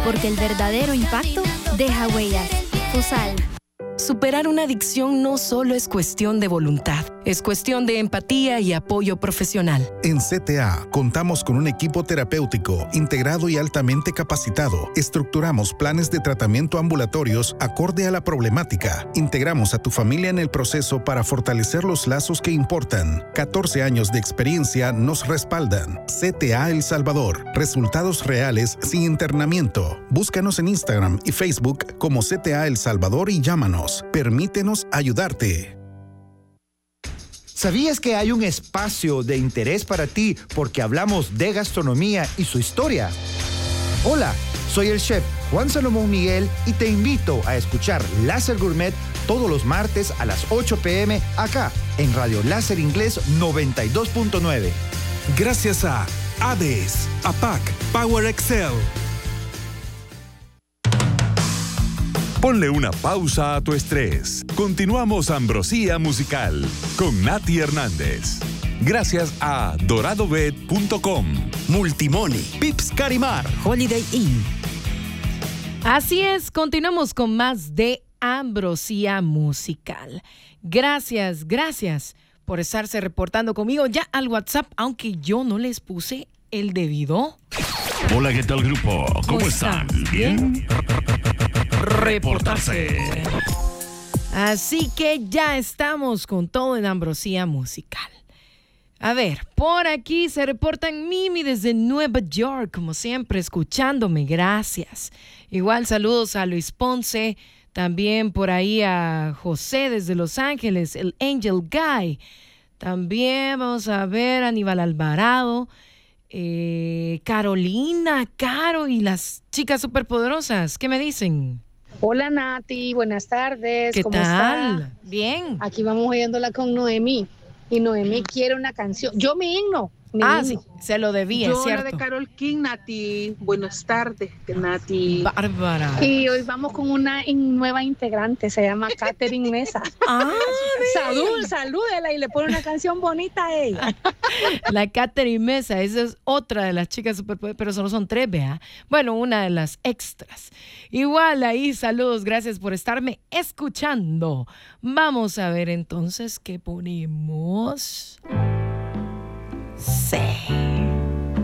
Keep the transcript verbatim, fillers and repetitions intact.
porque el verdadero impacto deja huellas. Fusal. Superar una adicción no solo es cuestión de voluntad, es cuestión de empatía y apoyo profesional. En C T A contamos con un equipo terapéutico integrado y altamente capacitado. Estructuramos planes de tratamiento ambulatorios acorde a la problemática. Integramos a tu familia en el proceso para fortalecer los lazos que importan. catorce años de experiencia nos respaldan. C T A El Salvador. Resultados reales sin internamiento. Búscanos en Instagram y Facebook como C T A El Salvador y llámanos. Permítenos ayudarte. ¿Sabías que hay un espacio de interés para ti porque hablamos de gastronomía y su historia? Hola, soy el chef Juan Salomón Miguel y te invito a escuchar Láser Gourmet todos los martes a las ocho p.m. acá en Radio Láser Inglés noventa y dos punto nueve. Gracias a Hades, A P A C, Power Excel. Ponle una pausa a tu estrés. Continuamos Ambrosía Musical con Nati Hernández. Gracias a dorado bet punto com, Multimoni, Pips Carimar, Holiday Inn. Así es, continuamos con más de Ambrosía Musical. Gracias, gracias por estarse reportando conmigo ya al WhatsApp, aunque yo no les puse el debido. Hola, ¿qué tal, grupo? ¿Cómo están? ¿Bien? Reportarse. Así que ya estamos con todo en Ambrosía Musical. A ver, por aquí se reportan Mimi desde Nueva York, como siempre, escuchándome. Gracias. Igual saludos a Luis Ponce, también por ahí a José desde Los Ángeles, el Angel Guy. También vamos a ver a Aníbal Alvarado, eh, Carolina, Caro y las chicas superpoderosas. ¿Qué me dicen? Hola Nati, buenas tardes. ¿Qué ¿Cómo tal? está? Bien. Aquí vamos oyéndola con Noemí. Y Noemí quiere una canción. Yo mi himno. Mi ah, himno. sí, se lo debía, Yo es cierto. la de Carol King, Nati. Buenas tardes, Nati. Bárbara. Y hoy vamos con una in- nueva integrante, se llama Catherine Mesa. Ah, Salud, salúdela y le pone una canción bonita a ella. La Catherine Mesa, esa es otra de las chicas superpoderosas, pero solo son tres, ¿vea? Bueno, una de las extras. Igual ahí, saludos, gracias por estarme escuchando. Vamos a ver entonces qué ponemos. Sí.